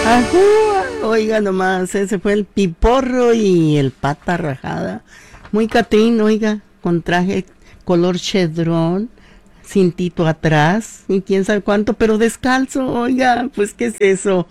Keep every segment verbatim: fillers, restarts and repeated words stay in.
Ajú, oiga nomás, ese fue el Piporro y el Pata Rajada. Muy Catrín, oiga, con traje color chedrón, cintito atrás y quién sabe cuánto, pero descalzo, oiga, pues ¿qué es eso?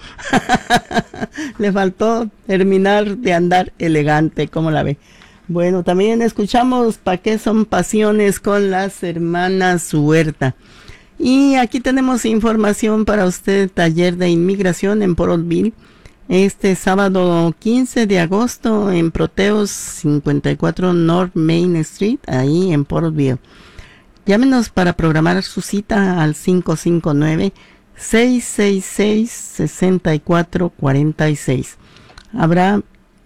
Le faltó terminar de andar elegante, ¿cómo la ve? Bueno, también escuchamos ¿Pa' qué son pasiones? Con las hermanas Huerta. Y aquí tenemos información para usted, taller de inmigración en Portville, este sábado quince de agosto en Proteus cincuenta y cuatro North Main Street, ahí en Portville. Llámenos para programar su cita al cinco cinco nueve, seis seis seis, seis cuatro cuatro seis. Habrá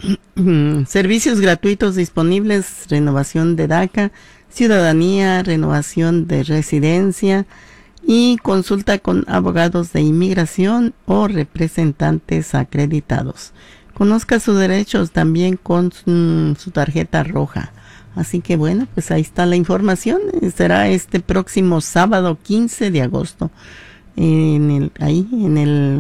servicios gratuitos disponibles, renovación de DACA, ciudadanía, renovación de residencia y consulta con abogados de inmigración o representantes acreditados. Conozca sus derechos también con su, su tarjeta roja. Así que bueno, pues ahí está la información. Será este próximo sábado quince de agosto en el, ahí en el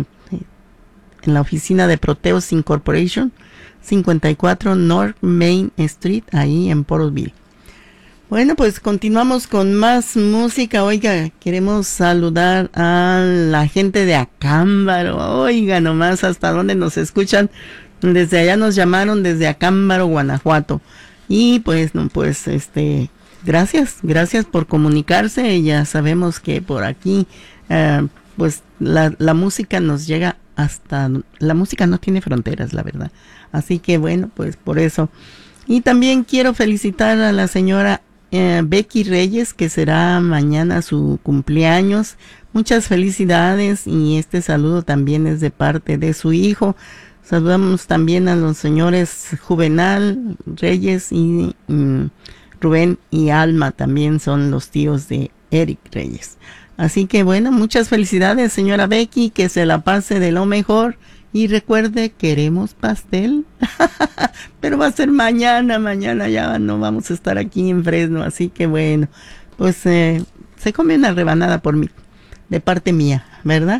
en la oficina de Proteus Incorporation, cincuenta y cuatro North Main Street, ahí en Portville. Bueno, pues continuamos con más música. Oiga, queremos saludar a la gente de Acámbaro. Oiga, nomás hasta dónde nos escuchan. Desde allá nos llamaron, desde Acámbaro, Guanajuato. Y pues, no, pues, este, gracias, gracias por comunicarse. Ya sabemos que por aquí, eh, pues, la, la música nos llega hasta, la música no tiene fronteras, la verdad. Así que bueno, pues por eso. Y también quiero felicitar a la señora Eh, Becky Reyes, que será mañana su cumpleaños. Muchas felicidades y este saludo también es de parte de su hijo. Saludamos también a los señores Juvenal Reyes y mm, Rubén y Alma, también son los tíos de Eric Reyes. Así que bueno, muchas felicidades señora Becky, que se la pase de lo mejor. Y recuerde, queremos pastel, pero va a ser mañana, mañana ya no vamos a estar aquí en Fresno, así que bueno, pues eh, se come una rebanada por mí, de parte mía, ¿verdad?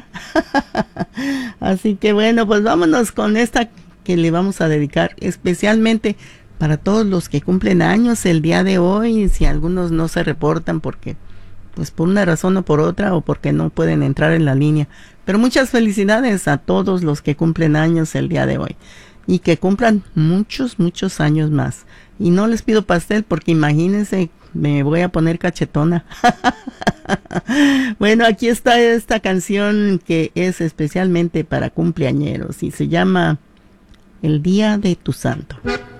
Así que bueno, pues vámonos con esta que le vamos a dedicar especialmente para todos los que cumplen años el día de hoy, si algunos no se reportan porque pues por una razón o por otra, o porque no pueden entrar en la línea. Pero muchas felicidades a todos los que cumplen años el día de hoy. Y que cumplan muchos, muchos años más. Y no les pido pastel porque imagínense, me voy a poner cachetona. Bueno, aquí está esta canción que es especialmente para cumpleañeros y se llama El Día de tu Santo.